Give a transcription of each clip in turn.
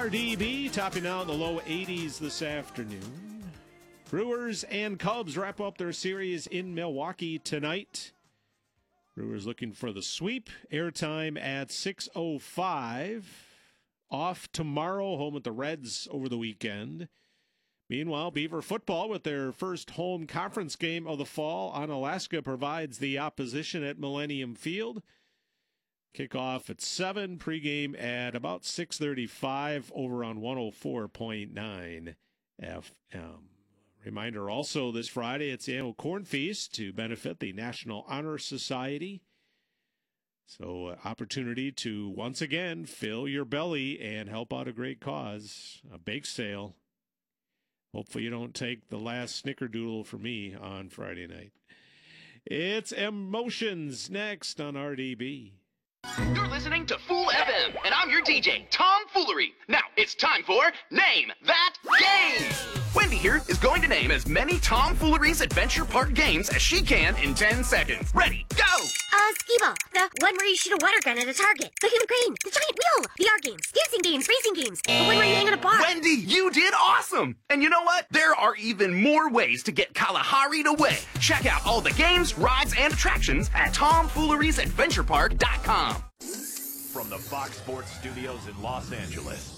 RDB topping out in the low 80s this afternoon. Brewers and Cubs wrap up their series in Milwaukee tonight. Brewers looking for the sweep. Airtime at 6:05. Off tomorrow, home with the Reds over the weekend. Meanwhile, Beaver football with their first home conference game of the fall on Alaska provides the opposition at Millennium Field. Kickoff at 7, pregame at about 6:35 over on 104.9 FM. Reminder also this Friday, it's the annual Corn Feast to benefit the National Honor Society. So opportunity to once again fill your belly and help out a great cause, a bake sale. Hopefully you don't take the last snickerdoodle for me on Friday night. It's Emotions next on RDB. You're listening to Fool FM, and I'm your DJ, Tom Foolery. Now, it's time for Name That Game! Wendy here is going to name as many Tom Foolery's Adventure Park games as she can in 10 seconds. Ready, go! Skee-Ball, the one where you shoot a water gun at a target, the human crane, the giant wheel, the art games, dancing games, racing games, the one where you hang on a bar. Wendy, you did awesome! And you know what? There are even more ways to get Kalahari'd away. Check out all the games, rides, and attractions at TomFoolery'sAdventurePark.com. From the Fox Sports Studios in Los Angeles,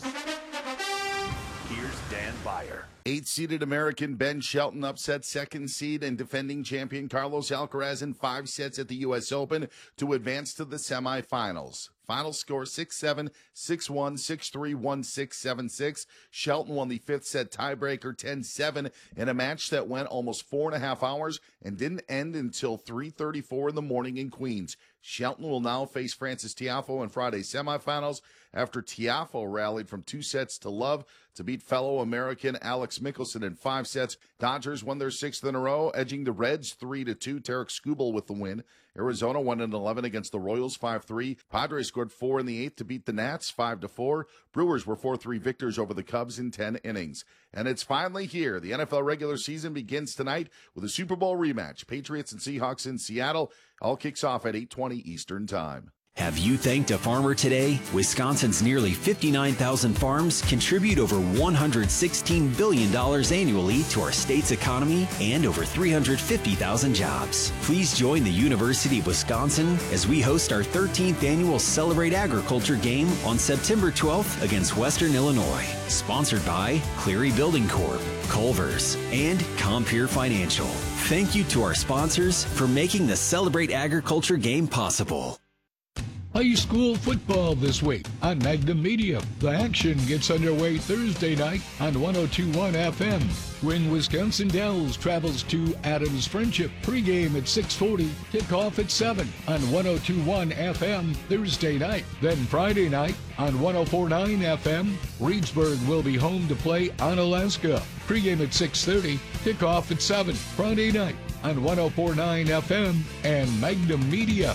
here's Dan Beyer. 8-seeded American Ben Shelton upset second seed and defending champion Carlos Alcaraz in 5 sets at the U.S. Open to advance to the semifinals. Final score 6-7, 6-1, 6-3, 1-6, 7-6. Shelton won the 5th set tiebreaker 10-7 in a match that went almost 4.5 hours and didn't end until 3:34 in the morning in Queens. Shelton will now face Frances Tiafoe in Friday's semifinals after Tiafoe rallied from 2 sets to love to beat fellow American Alex Mickelson in 5 sets. Dodgers won their 6th in a row, edging the Reds 3-2. Tarik Skubal with the win. Arizona won in 11 against the Royals 5-3. Padres scored 4 in the 8th to beat the Nats 5-4. Brewers were 4-3 victors over the Cubs in 10 innings. And it's finally here. The NFL regular season begins tonight with a Super Bowl rematch. Patriots and Seahawks in Seattle. All kicks off at 8:20 Eastern Time. Have you thanked a farmer today? Wisconsin's nearly 59,000 farms contribute over $116 billion annually to our state's economy and over 350,000 jobs. Please join the University of Wisconsin as we host our 13th annual Celebrate Agriculture game on September 12th against Western Illinois. Sponsored by Cleary Building Corp., Culver's, and Compeer Financial. Thank you to our sponsors for making the Celebrate Agriculture game possible. High school football this week on Magnum Media. The action gets underway Thursday night on 102.1 FM when Wisconsin Dells travels to Adams Friendship. Pregame at 6:40, kickoff at 7 on 102.1 FM Thursday night. Then Friday night on 104.9 FM, Reedsburg will be home to play on Alaska. Pregame at 6:30, kickoff at 7 Friday night on 104.9 FM and Magnum Media.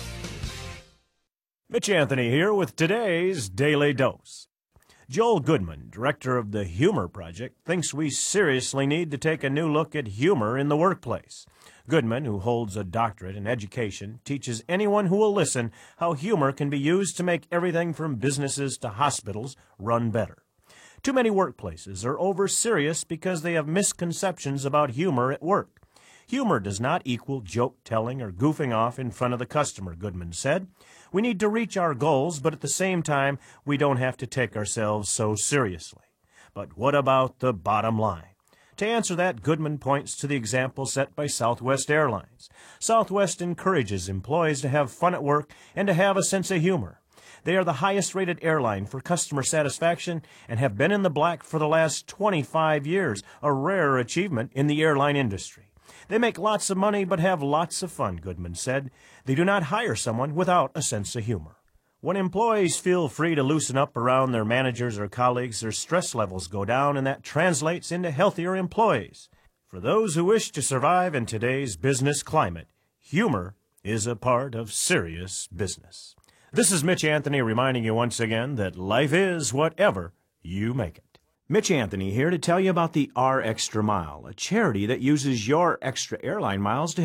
Mitch Anthony here with today's Daily Dose. Joel Goodman, director of the Humor Project, thinks we seriously need to take a new look at humor in the workplace. Goodman, who holds a doctorate in education, teaches anyone who will listen how humor can be used to make everything from businesses to hospitals run better. Too many workplaces are over-serious because they have misconceptions about humor at work. Humor does not equal joke-telling or goofing off in front of the customer, Goodman said. We need to reach our goals, but at the same time, we don't have to take ourselves so seriously. But what about the bottom line? To answer that, Goodman points to the example set by Southwest Airlines. Southwest encourages employees to have fun at work and to have a sense of humor. They are the highest-rated airline for customer satisfaction and have been in the black for the last 25 years, a rare achievement in the airline industry. They make lots of money but have lots of fun, Goodman said. They do not hire someone without a sense of humor. When employees feel free to loosen up around their managers or colleagues, their stress levels go down, and that translates into healthier employees. For those who wish to survive in today's business climate, humor is a part of serious business. This is Mitch Anthony reminding you once again that life is whatever you make it. Mitch Anthony here to tell you about the R Extra Mile, a charity that uses your extra airline miles to